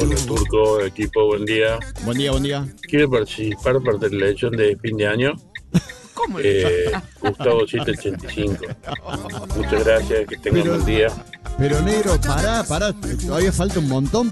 Hola Turco, equipo, buen día. Buen día, buen día. Quiero participar para la elección de fin de año. ¿Cómo? Gustavo 785. Muchas gracias, que tengan Pero, buen día. pero negro, pará, todavía falta un montón